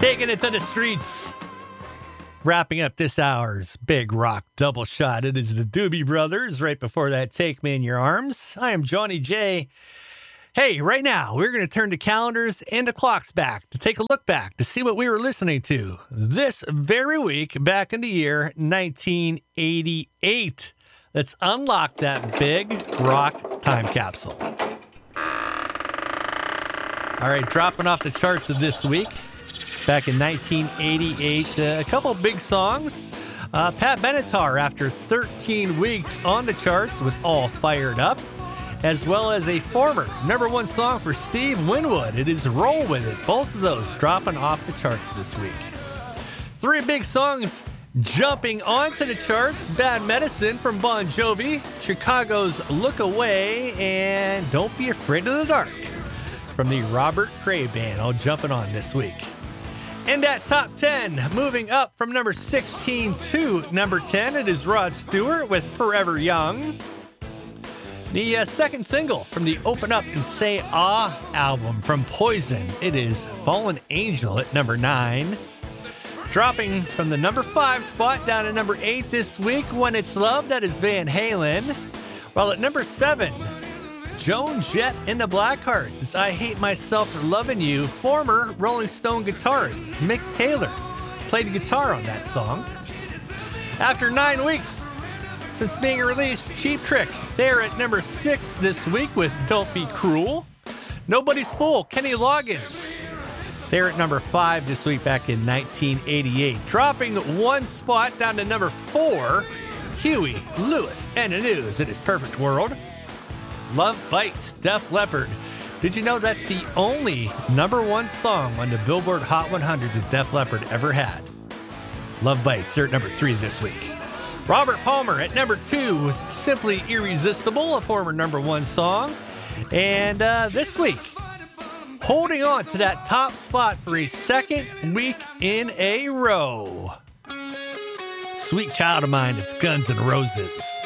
Taking it to the streets. Wrapping up this hour's Big Rock Double Shot. It is the Doobie Brothers. Right before that, Take Me in Your Arms. I am Johnny J. Hey, right now, we're going to turn the calendars and the clocks back to take a look back to see what we were listening to this very week back in the year 1988. Let's unlock that Big Rock time capsule. All right, dropping off the charts of this week. Back in 1988, a couple big songs. Pat Benatar, after 13 weeks on the charts with All Fired Up, as well as a former number one song for Steve Winwood. It is Roll With It. Both of those dropping off the charts this week. Three big songs jumping onto the charts. Bad Medicine from Bon Jovi, Chicago's Look Away, and Don't Be Afraid of the Dark from the Robert Cray Band, all jumping on this week. In that top 10, moving up from number 16 to number 10, it is Rod Stewart with Forever Young. The second single from the Open Up and Say Ah album from Poison, it is Fallen Angel at number 9. Dropping from the number 5 spot down to number 8 this week, When It's Love, that is Van Halen. While at number 7, Joan Jett and the Blackhearts, it's I Hate Myself for Loving You. Former Rolling Stone guitarist Mick Taylor played guitar on that song. After 9 weeks since being released, Cheap Trick, they're at number 6 this week with Don't Be Cruel. Nobody's Fool, Kenny Loggins, they're at number 5 this week back in 1988. Dropping one spot down to number 4, Huey Lewis and the News, it is Perfect World. Love Bites, Def Leppard. Did you know that's the only number one song on the Billboard Hot 100 that Def Leppard ever had? Love Bites, they're at number 3 this week. Robert Palmer at number 2 with Simply Irresistible, a former number one song. And this week, holding on to that top spot for a second week in a row. Sweet Child of Mine, it's Guns N' Roses.